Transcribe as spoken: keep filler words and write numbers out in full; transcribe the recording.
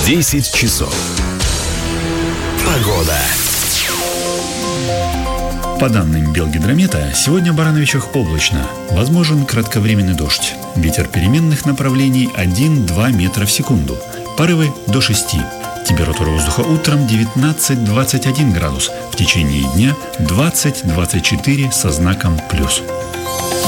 десять часов. Погода. По данным Белгидромета, сегодня в Барановичах облачно. Возможен кратковременный дождь. Ветер переменных направлений один-два метра в секунду. Порывы до шести. Температура воздуха утром девятнадцать-двадцать один градус. В течение дня двадцать-двадцать четыре со знаком плюс.